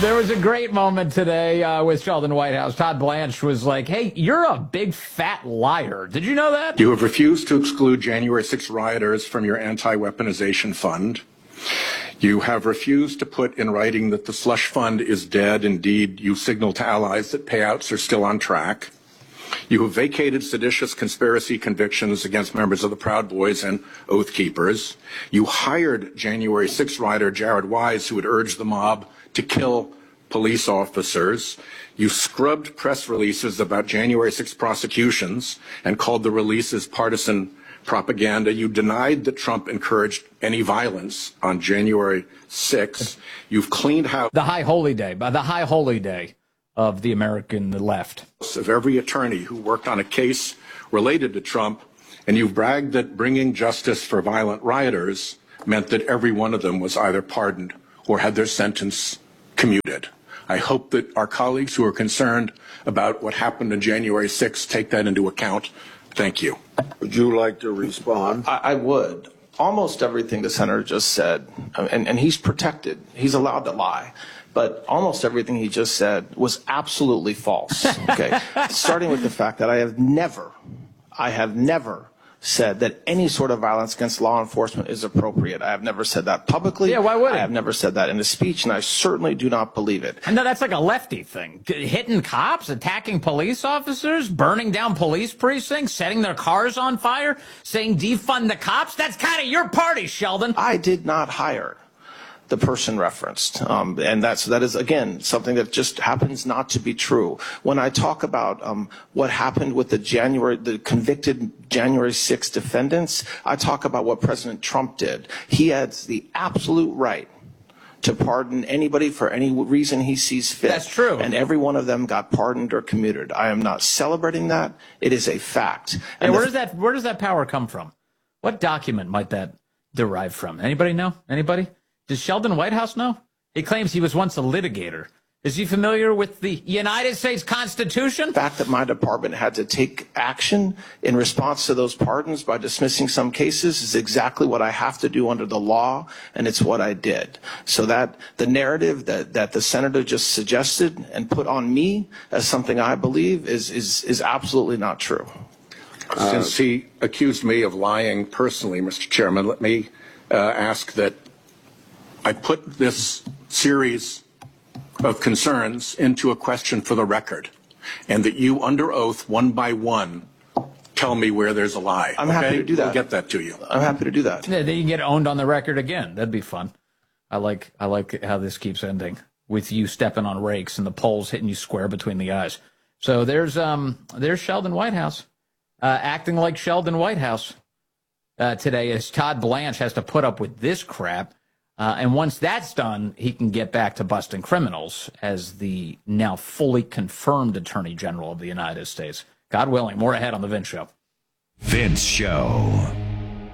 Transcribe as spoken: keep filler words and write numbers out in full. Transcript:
There was a great moment today uh, with Sheldon Whitehouse. Todd Blanche was like, hey, you're a big fat liar. Did you know that? You have refused to exclude January sixth rioters from your anti-weaponization fund. You have refused to put in writing that the slush fund is dead. Indeed, you signal to allies that payouts are still on track. You have vacated seditious conspiracy convictions against members of the Proud Boys and Oath Keepers. You hired January sixth rioter Jared Wise, who had urged the mob to kill police officers. You scrubbed press releases about January sixth prosecutions and called the releases partisan propaganda. You denied that Trump encouraged any violence on January sixth. You've cleaned house The high holy day, by the high holy day of the American left. of every attorney who worked on a case related to Trump, and you've bragged that bringing justice for violent rioters meant that every one of them was either pardoned or had their sentence commuted. I hope that our colleagues who are concerned about what happened on January sixth take that into account. Thank you. Would you like to respond? I, I would. Almost everything the senator just said, and, and he's protected. He's allowed to lie. But almost everything he just said was absolutely false. Okay, starting with the fact that I have never, I have never said that any sort of violence against law enforcement is appropriate. I have never said that publicly. Yeah, why would I it? have never said that in a speech, and I certainly do not believe it. No, that's like a lefty thing. Hitting cops, attacking police officers, burning down police precincts, setting their cars on fire, saying defund the cops. That's kind of your party, Sheldon. I did not hire the person referenced. Um, and that's, that is, again, something that just happens not to be true. When I talk about um, what happened with the January, the convicted January sixth defendants, I talk about what President Trump did. He has the absolute right to pardon anybody for any reason he sees fit. That's true. And every one of them got pardoned or commuted. I am not celebrating that. It is a fact. And And where the- does that where does that power come from? What document might that derive from? Anybody know? Anybody? Does Sheldon Whitehouse know? He claims he was once a litigator. Is he familiar with the United States Constitution? The fact that my department had to take action in response to those pardons by dismissing some cases is exactly what I have to do under the law, and it's what I did. So that the narrative that, that the senator just suggested and put on me as something I believe is, is, is absolutely not true. Since he accused me of lying personally, Mister Chairman, let me uh, ask that I put this series of concerns into a question for the record, and that you, under oath, one by one, tell me where there's a lie. I'm happy okay? to do that. We'll get that to you. I'm happy to do that. Yeah, then you can get owned on the record again. That'd be fun. I like I like how this keeps ending with you stepping on rakes and the poles hitting you square between the eyes. So there's um there's Sheldon Whitehouse uh, acting like Sheldon Whitehouse uh, today, as Todd Blanche has to put up with this crap. Uh, and once that's done, he can get back to busting criminals as the now fully confirmed Attorney General of the United States. God willing, more ahead on The Vince Show. Vince Show.